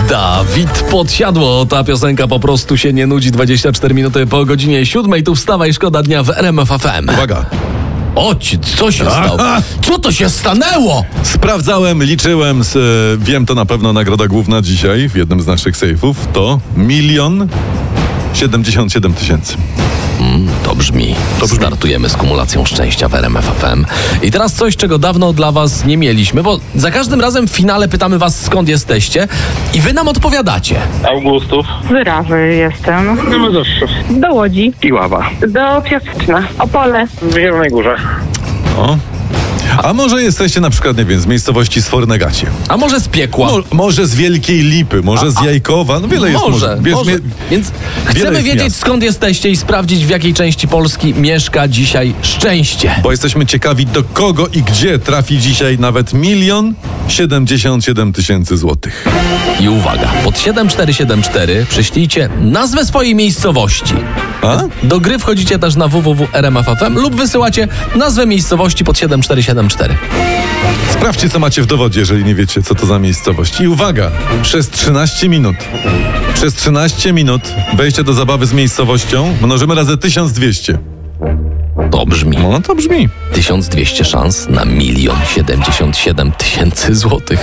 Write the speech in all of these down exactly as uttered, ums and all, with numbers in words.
Dawid Podsiadło. Ta piosenka po prostu się nie nudzi. dwadzieścia cztery minuty po godzinie siódmej. Tu wstawa i szkoda dnia w R M F F M. Uwaga. Oci, co się stało? Co to się stanęło? Sprawdzałem, liczyłem, z, e, wiem to na pewno nagroda główna dzisiaj w jednym z naszych sejfów to milion siedemdziesiąt siedem tysięcy. Mm, to brzmi. To brzmi. Startujemy z kumulacją szczęścia w R M F F M. I teraz coś, czego dawno dla was nie mieliśmy, bo za każdym razem w finale pytamy was, skąd jesteście i wy nam odpowiadacie. Augustów. Z Wyrawy jestem. Mazowszów. Do Łodzi. Iława. Do Piaseczna. Opole. W Zielonej Górze. O. A może jesteście na przykład, nie wiem, z miejscowości Sfornegacie? A może z piekła? Mo, może z Wielkiej Lipy, może A, z Jajkowa, no wiele jest Może, Wiesz, może. mie- Więc chcemy jest wiedzieć, miast. skąd jesteście i sprawdzić, w jakiej części Polski mieszka dzisiaj szczęście. Bo jesteśmy ciekawi, do kogo i gdzie trafi dzisiaj nawet milion siedemdziesiąt siedem tysięcy złotych. I uwaga, pod siedem cztery siedem cztery przyślijcie nazwę swojej miejscowości. A? Do gry wchodzicie też na w w w kropka r m f f m lub wysyłacie nazwę miejscowości pod siedem cztery siedem cztery. Sprawdźcie, co macie w dowodzie, jeżeli nie wiecie, co to za miejscowość. I uwaga, przez trzynaście minut, przez trzynaście minut wejście do zabawy z miejscowością mnożymy razy tysiąc dwieście. To brzmi. No to brzmi. tysiąc dwieście szans na milion siedemdziesiąt siedem tysięcy złotych.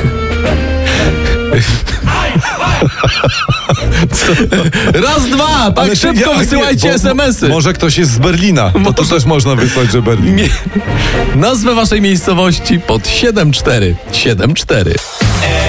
Raz, dwa, tak Ale szybko ja- wysyłajcie bo- es em esy. Może ktoś jest z Berlina, to, to też można wysłać, że Berlin. Nie. Nazwę waszej miejscowości pod siedem cztery siedem cztery.